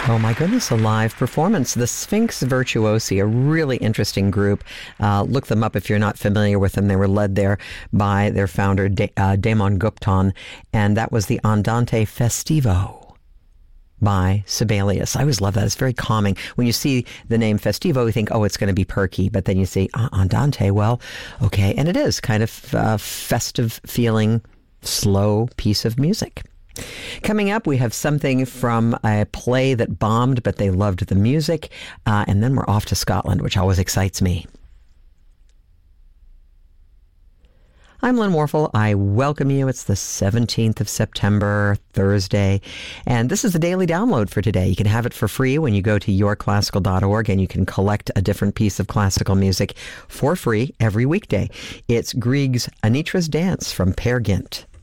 Oh my goodness, a live performance. The Sphinx Virtuosi, a really interesting group. Look them up if you're not familiar with them. They were led there by their founder, Damon Gupton, and that was the Andante Festivo by Sibelius. I always love that. It's very calming. When you see the name Festivo, you think, oh, it's going to be perky, but then you see Andante, well, okay, and it is kind of festive feeling, slow piece of music. Coming up, we have something from a play that bombed, but they loved the music. And then we're off to Scotland, which always excites me. I'm Lynn Warfel. I welcome you. It's the 17th of September, Thursday. And this is the daily download for today. You can have it for free when you go to yourclassical.org, and you can collect a different piece of classical music for free every weekday. It's Grieg's Anitra's Dance from Peer Gynt.